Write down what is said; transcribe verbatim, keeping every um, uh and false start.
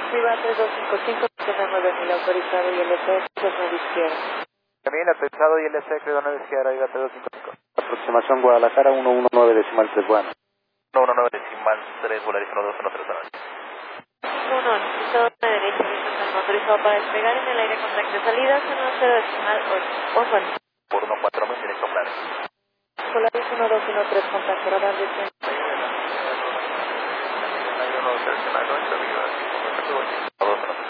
Viva tres dos cinco cinco, nueve mil autorizado y L C, nueve izquierda. Camila, autorizado y L C, creo nueve izquierda, Viva tres dos cinco cinco. Aproximación Guadalajara uno uno nueve decimal tres, bueno. uno uno nueve decimal tres, Volaris uno dos uno cero cero. uno, autorizado de derecha, no autorizado para despegar en el aire contacto de salida, uno cero decimal ocho, on one. Por uno cuatro mil, directo plan. Volaris uno dos uno tres, contacto radar de cien. uno dos uno tres,